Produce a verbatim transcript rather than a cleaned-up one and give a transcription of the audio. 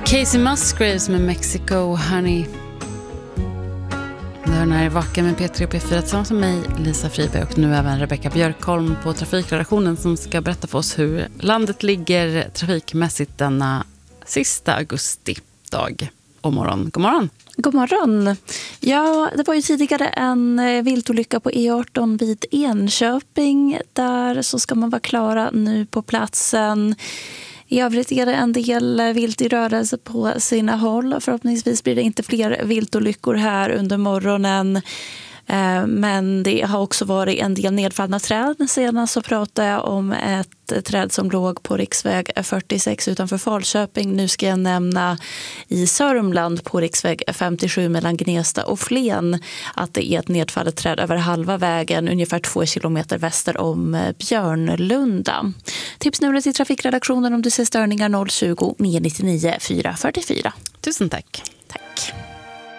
Casey Musgraves med Mexico Honey. Det är den här Vaken med P tre och P fyra tillsammans med mig, Lisa Friberg, och nu även Rebecca Björkholm på Trafikredaktionen som ska berätta för oss hur landet ligger trafikmässigt denna sista augusti-dag och morgon. God morgon! God morgon. Ja, det var ju tidigare en viltolycka på E arton vid Enköping. Där så ska man vara klara nu på platsen. I övrigt är det en del vilt i rörelse på sina håll. Förhoppningsvis blir det inte fler viltolyckor här under morgonen. Men det har också varit en del nedfallna träd. Senast så pratade jag om ett träd som låg på riksväg fyrtiosex utanför Falköping. Nu ska jag nämna i Sörmland på riksväg femtiosju mellan Gnesta och Flen att det är ett nedfallet träd över halva vägen ungefär två kilometer väster om Björnlunda. Tipsnumret till trafikredaktionen om du ser störningar noll tjugo, nio nio nio, fyra fyra fyra. Tusen tack!